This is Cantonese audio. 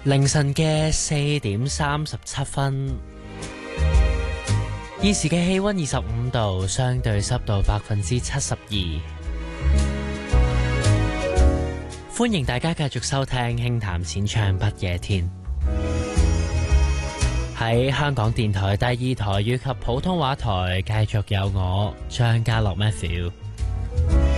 凌晨嘅4:37，現時嘅氣溫25度，相對濕度72%。歡迎大家繼續收聽輕談淺唱不夜天。喺香港電台第2台以及普通話台，繼續有我張家樂 Matthew。